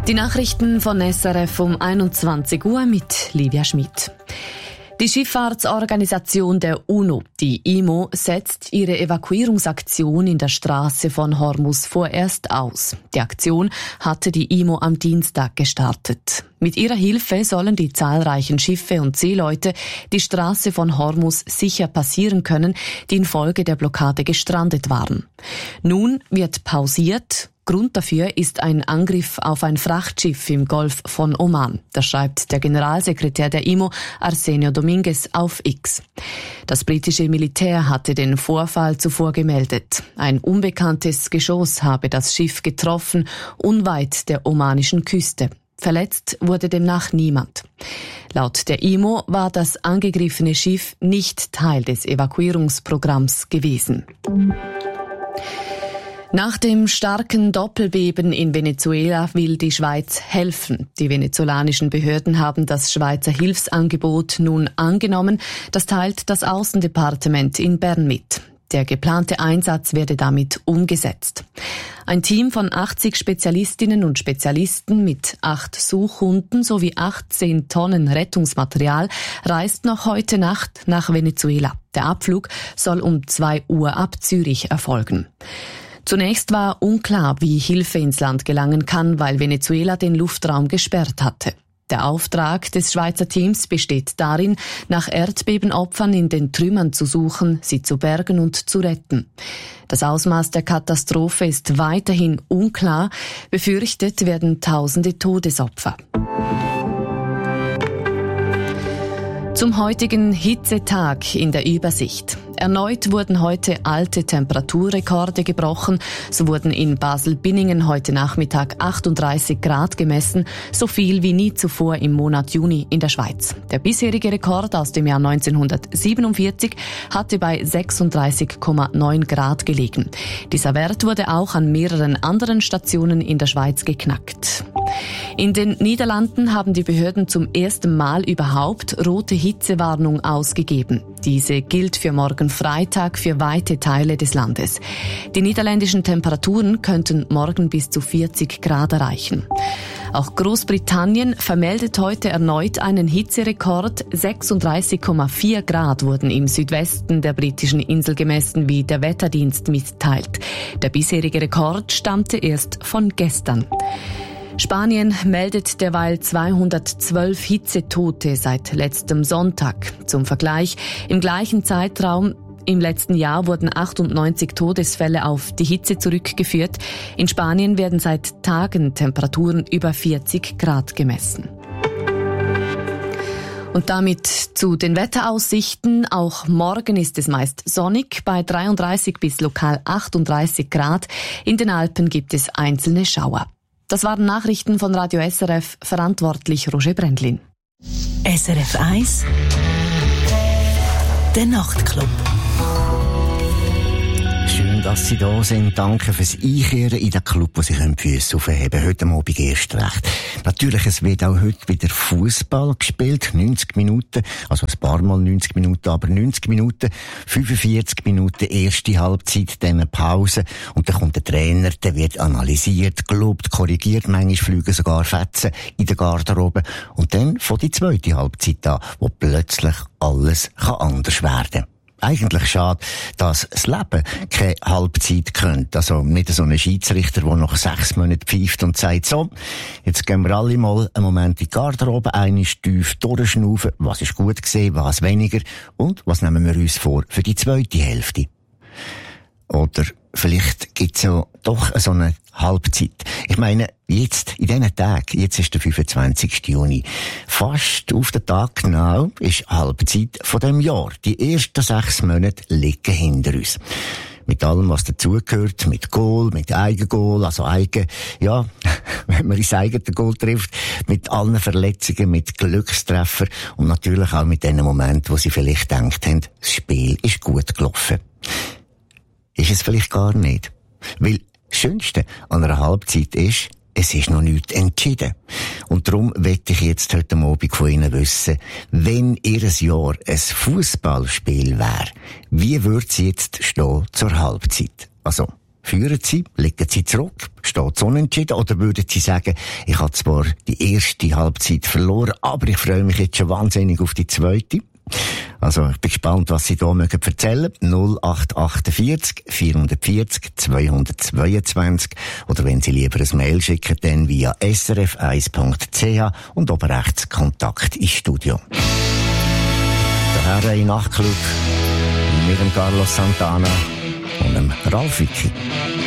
Die Nachrichten von SRF um 21 Uhr mit Livia Schmid. Die Schifffahrtsorganisation der UNO, die IMO, setzt ihre Evakuierungsaktion in der Straße von Hormuz vorerst aus. Die Aktion hatte die IMO am Dienstag gestartet. Mit ihrer Hilfe sollen die zahlreichen Schiffe und Seeleute die Straße von Hormuz sicher passieren können, die infolge der Blockade gestrandet waren. Nun wird pausiert. Grund dafür ist ein Angriff auf ein Frachtschiff im Golf von Oman. Das schreibt der Generalsekretär der IMO, Arsenio Dominguez, auf X. Das britische Militär hatte den Vorfall zuvor gemeldet. Ein unbekanntes Geschoss habe das Schiff getroffen, unweit der omanischen Küste. Verletzt wurde demnach niemand. Laut der IMO war das angegriffene Schiff nicht Teil des Evakuierungsprogramms gewesen. Nach dem starken Doppelbeben in Venezuela will die Schweiz helfen. Die venezolanischen Behörden haben das Schweizer Hilfsangebot nun angenommen. Das teilt das Aussendepartement in Bern mit. Der geplante Einsatz werde damit umgesetzt. Ein Team von 80 Spezialistinnen und Spezialisten mit 8 Suchhunden sowie 18 Tonnen Rettungsmaterial reist noch heute Nacht nach Venezuela. Der Abflug soll um 2 Uhr ab Zürich erfolgen. Zunächst war unklar, wie Hilfe ins Land gelangen kann, weil Venezuela den Luftraum gesperrt hatte. Der Auftrag des Schweizer Teams besteht darin, nach Erdbebenopfern in den Trümmern zu suchen, sie zu bergen und zu retten. Das Ausmaß der Katastrophe ist weiterhin unklar. Befürchtet werden Tausende Todesopfer. Zum heutigen Hitzetag in der Übersicht. Erneut wurden heute alte Temperaturrekorde gebrochen. So wurden in Basel-Binningen heute Nachmittag 38 Grad gemessen, so viel wie nie zuvor im Monat Juni in der Schweiz. Der bisherige Rekord aus dem Jahr 1947 hatte bei 36,9 Grad gelegen. Dieser Wert wurde auch an mehreren anderen Stationen in der Schweiz geknackt. In den Niederlanden haben die Behörden zum ersten Mal überhaupt rote Hitzewarnung ausgegeben. Diese gilt für morgen Freitag für weite Teile des Landes. Die niederländischen Temperaturen könnten morgen bis zu 40 Grad erreichen. Auch Großbritannien vermeldet heute erneut einen Hitzerekord. 36,4 Grad wurden im Südwesten der britischen Insel gemessen, wie der Wetterdienst mitteilt. Der bisherige Rekord stammte erst von gestern. Spanien meldet derweil 212 Hitzetote seit letztem Sonntag. Zum Vergleich, im gleichen Zeitraum im letzten Jahr wurden 98 Todesfälle auf die Hitze zurückgeführt. In Spanien werden seit Tagen Temperaturen über 40 Grad gemessen. Und damit zu den Wetteraussichten. Auch morgen ist es meist sonnig, bei 33 bis lokal 38 Grad. In den Alpen gibt es einzelne Schauer. Das waren Nachrichten von Radio SRF, verantwortlich Roger Brendlin. SRF 1 Der Nachtclub. Schön, dass Sie da sind. Danke fürs Einkehren in den Club, wo Sie die Füsse aufheben. Heute Abend erst recht. Natürlich, es wird auch heute wieder Fußball gespielt. 90 Minuten. Also ein paar Mal 90 Minuten, aber 90 Minuten. 45 Minuten erste Halbzeit, dann eine Pause. Und dann kommt der Trainer, der wird analysiert, gelobt, korrigiert. Manchmal fliegen sogar Fetzen in der Garderobe. Und dann fängt die zweite Halbzeit an, wo plötzlich alles anders werden kann. Eigentlich schade, dass das Leben keine Halbzeit könnte. Also nicht so ein Schiedsrichter, der nach 6 Monaten pfeift und sagt, so, jetzt gehen wir alle mal einen Moment in die Garderobe, eine tief durchschnaufen, was ist gut gewesen, was weniger und was nehmen wir uns vor für die zweite Hälfte. Oder vielleicht gibt's ja doch so eine Halbzeit. Ich meine, jetzt, in diesen Tagen, jetzt ist der 25. Juni, fast auf den Tag genau ist Halbzeit von dem Jahr. Die ersten 6 Monate liegen hinter uns. Mit allem, was dazugehört, mit Goal, mit Eigengoal, also ja, wenn man ins eigene Goal trifft, mit allen Verletzungen, mit Glückstreffer und natürlich auch mit den Momenten, wo sie vielleicht gedacht haben, das Spiel ist gut gelaufen. Ist es vielleicht gar nicht. Weil das Schönste an einer Halbzeit ist, es ist noch nichts entschieden. Und darum möchte ich jetzt heute Abend von Ihnen wissen, wenn Ihr Jahr ein Fußballspiel wäre, wie würde es jetzt stehen zur Halbzeit? Also, Führen Sie, legen Sie zurück, steht es unentschieden, oder würden Sie sagen, ich habe zwar die erste Halbzeit verloren, aber ich freue mich jetzt schon wahnsinnig auf die zweite? Also, ich bin gespannt, was Sie da mögen erzählen. 0848 440 222. Oder wenn Sie lieber ein Mail schicken, dann via srf1.ch und oben rechts Kontakt ins Studio. Der Herr Nachtclub mit dem Carlos Santana und dem Ralf Vicky.